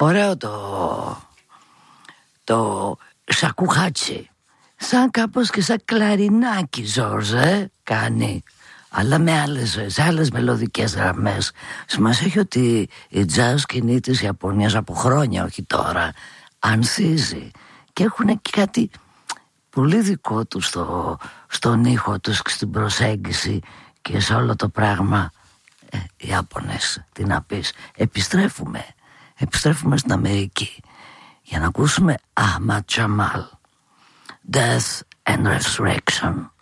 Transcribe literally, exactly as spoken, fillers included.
Ωραίο το το σακουχάτσι. Σαν κάπως και σαν κλαρινάκι, Ζόρζε, κάνει. Αλλά με άλλες, σε άλλες μελωδικές γραμμές. Σημασία έχει ότι η jazz σκηνή της Ιαπωνίας από χρόνια, όχι τώρα, ανθίζει. Και έχουν και κάτι πολύ δικό τους στο, στον ήχο τους και στην προσέγγιση και σε όλο το πράγμα. ε, Οι Ιάπωνες, τι να πεις. Επιστρέφουμε Επιστρέφουμε στην Αμερική για να ακούσουμε Ahmad Jamal, Death and Resurrection.